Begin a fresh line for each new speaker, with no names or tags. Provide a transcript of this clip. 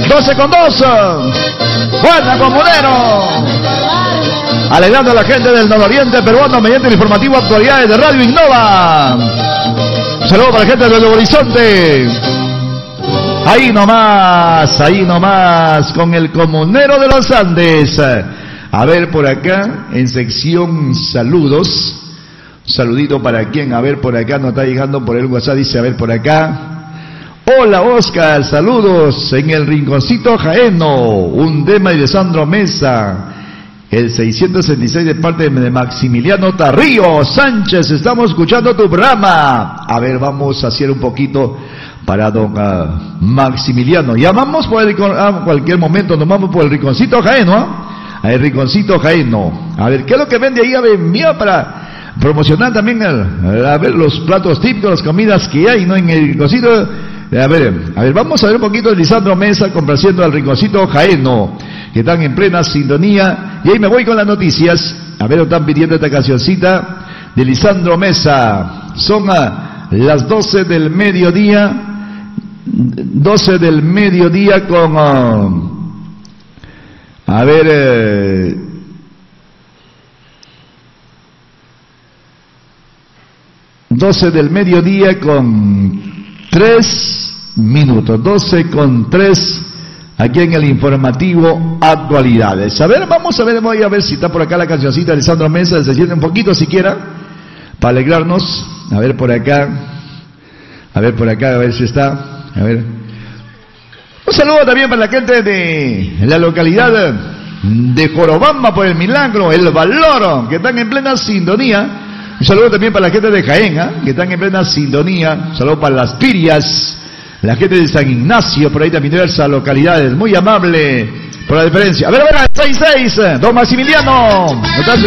12 con 2. Buena, Comunero. Alegrando a la gente del nororiente peruano mediante el informativo Actualidades de Radio Innova. Saludos para la gente del Nuevo Horizonte. Ahí nomás, con el Comunero de los Andes. A ver por acá, en sección saludos. Saludito para quien, a ver por acá, nos está llegando por el WhatsApp, dice, a ver por acá. Hola Oscar, saludos en el Rinconcito Jaeno, un tema de Sandro Mesa, el 666 de parte de Maximiliano Tarrío Sánchez, estamos escuchando tu programa. A ver, vamos a hacer un poquito para don Maximiliano. Llamamos por cualquier momento, nos vamos por el Rinconcito Jaeno, el Rinconcito Jaeno. A ver, ¿qué es lo que vende ahí? A ver, mía, para promocionar también a ver los platos típicos, las comidas que hay, ¿no? En el Rinconcito. A ver, vamos a ver un poquito de Lisandro Mesa complaciendo al Rinconcito Jaeno, que están en plena sintonía. Y ahí me voy con las noticias. A ver, están pidiendo esta cancioncita de Lisandro Mesa. Son las 12 del mediodía. 12 del mediodía con... a ver... 12 del mediodía con 3 minutos, 12 con 3, aquí en el informativo Actualidades. A ver, voy a ver si está por acá la cancioncita de Lisandro Mesa, se siente un poquito siquiera, para alegrarnos. A ver por acá, a ver si está, a ver. Un saludo también para la gente de la localidad de Jorobamba por el Milagro, El Valor, que están en plena sintonía. Un saludo también para la gente de Jaén, que están en plena sintonía. Un saludo para Las Pirias, la gente de San Ignacio, por ahí también diversas localidades. Muy amable por la diferencia. A ver, 66, don Maximiliano, ¿no estás